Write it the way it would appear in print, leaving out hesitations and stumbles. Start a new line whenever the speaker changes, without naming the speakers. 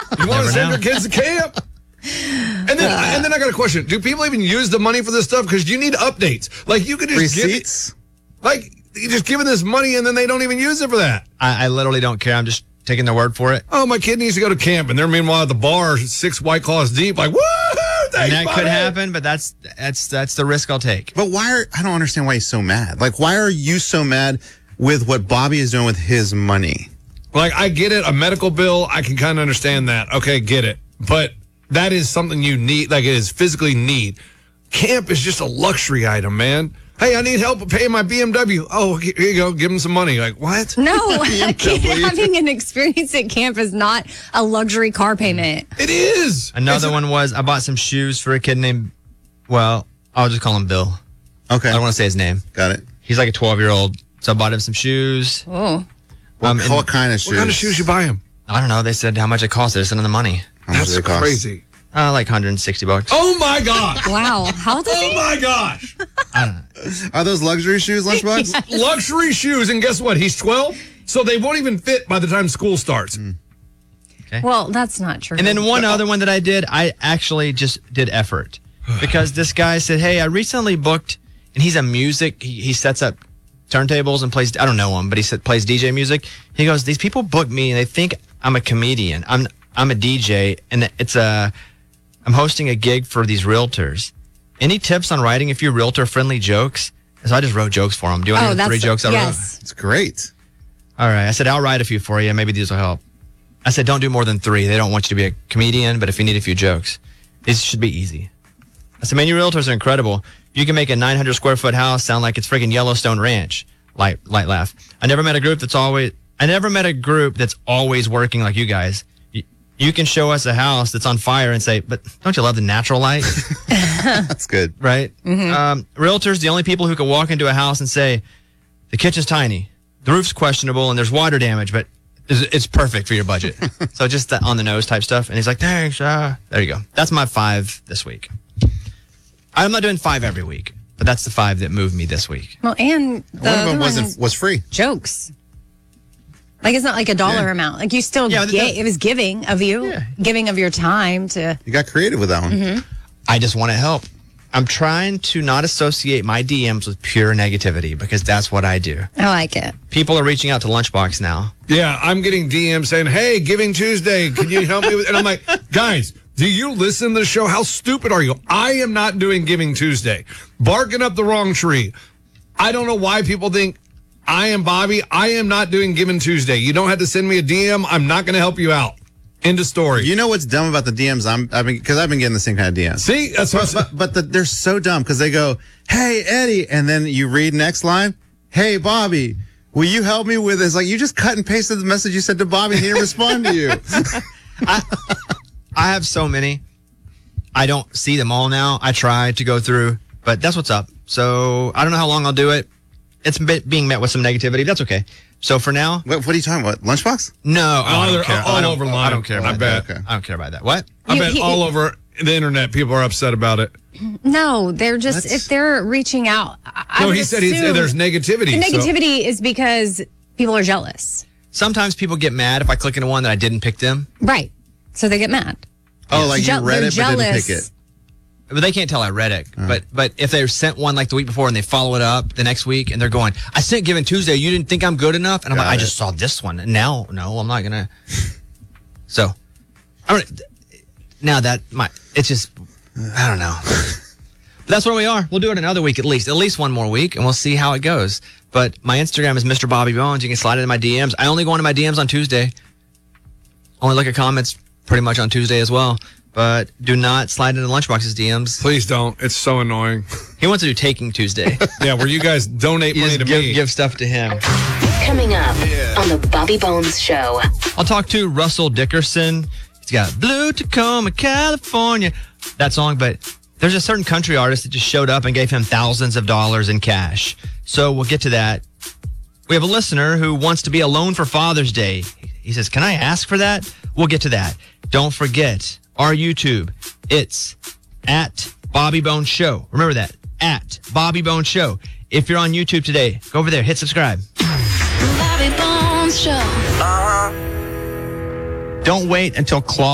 You want to send your kids to camp? And then I got a question. Do people even use the money for this stuff? Because you need updates. Like, you could just
receipts?
You're just giving this money and then they don't even use it for that.
I literally don't care. I'm just taking their word for it.
Oh, my kid needs to go to camp, and they're meanwhile at the bar, 6 White Claws deep, like, woohoo!
And that could happen, but that's the risk I'll take.
But I don't understand why he's so mad. Like, why are you so mad with what Bobby is doing with his money?
Like, I get it. A medical bill, I can kind of understand that. Okay, get it. But that is something you need, like, it is physically need. Camp is just a luxury item, man. Hey, I need help paying my BMW. Oh, here you go. Give him some money. Like, what?
No, having an experience at camp is not a luxury car payment.
It is.
Another one was I bought some shoes for a kid named, well, I'll just call him Bill.
Okay.
I don't want to say his name.
Got it.
He's like a 12-year-old. So I bought him some shoes.
Oh.
What kind of shoes?
What kind of shoes you buy him?
I don't know. They said how much it cost. They sent him the money.
That's crazy.
Like $160.
Oh, my gosh.
Wow. How does
Oh, my gosh.
I don't know.
Are those luxury shoes, Lunchbox?
Yes.
Luxury shoes. And guess what? He's 12, so they won't even fit by the time school starts.
Okay.
Well, that's not true.
And then one other one that I did, I actually just did effort. Because this guy said, hey, I recently booked, and he's a music, he sets up turntables and plays, I don't know him, but he plays DJ music. He goes, these people book me and they think I'm a comedian. I'm a DJ, and I'm hosting a gig for these realtors. Any tips on writing a few realtor-friendly jokes? So I just wrote jokes for him. Do you want to hear 3 jokes I wrote?
It's great.
All right. I said, I'll write a few for you. Maybe these will help. I said, don't do more than 3. They don't want you to be a comedian, but if you need a few jokes, these should be easy. I said, man, you realtors are incredible. You can make a 900-square-foot house sound like it's friggin' Yellowstone Ranch. Light laugh. I never met a group that's always working like you guys. You can show us a house that's on fire and say, but don't you love the natural light?
That's good.
Right? Mm-hmm. Realtors, the only people who can walk into a house and say, the kitchen's tiny, the roof's questionable, and there's water damage, but it's perfect for your budget. So just the on-the-nose type stuff. And he's like, thanks. There you go. That's my 5 this week. I'm not doing 5 every week, but that's the 5 that moved me this week.
Well, and the
one of them was free.
Jokes. Like, it's not like a dollar amount. Like, you still it was giving of you, giving of your time to.
You got creative with that one.
Mm-hmm.
I just want to help. I'm trying to not associate my DMs with pure negativity because that's what I do.
I like it.
People are reaching out to Lunchbox now.
Yeah, I'm getting DMs saying, hey, Giving Tuesday, can you help me with? And I'm like, guys, do you listen to the show? How stupid are you? I am not doing Giving Tuesday. Barking up the wrong tree. I don't know why people think I am Bobby. I am not doing Giving Tuesday. You don't have to send me a DM. I'm not going to help you out. End of story.
You know what's dumb about the DMs? Because I've been getting the same kind of DMs.
See, that's
but they're so dumb because they go, "Hey Eddie," and then you read next line, "Hey Bobby, will you help me with this?" Like, you just cut and pasted the message you said to Bobby and he didn't respond to you.
I have so many. I don't see them all now. I try to go through, but that's what's up. So I don't know how long I'll do it. It's being met with some negativity. That's okay. So for now,
what are you talking about? Lunchbox?
No, I don't care.
All over line.
I don't care.
I bet.
I don't care about that. What?
I bet all over the internet people are upset about it.
No, they're just if they're reaching out.
He said there's negativity.
The negativity is because people are jealous.
Sometimes people get mad if I click into one that I didn't pick them.
Right. So they get mad.
Oh, like you read it but didn't pick it.
But they can't tell I read it. But if they sent one like the week before and they follow it up the next week and they're going, I sent Giving Tuesday. You didn't think I'm good enough? And I'm like, I just saw this one. And now, no, I'm not going to. So, now that it's just, I don't know. But that's where we are. We'll do it another week at least one more week, and we'll see how it goes. But my Instagram is Mr. Bobby Bones. You can slide into my DMs. I only go into my DMs on Tuesday. Only look at comments pretty much on Tuesday as well. But do not slide into Lunchbox's DMs.
Please don't. It's so annoying.
He wants to do Taking Tuesday.
Yeah, where you guys donate money to me.
Give stuff to him.
Coming up on the Bobby Bones Show.
I'll talk to Russell Dickerson. He's got Blue Tacoma, California. That song, but there's a certain country artist that just showed up and gave him thousands of dollars in cash. So we'll get to that. We have a listener who wants to be alone for Father's Day. He says, can I ask for that? We'll get to that. Don't forget our YouTube. It's at Bobby Bones Show. Remember that. At Bobby Bones Show. If you're on YouTube today, go over there, hit subscribe.
Bobby Bones Show.
Don't wait until Claude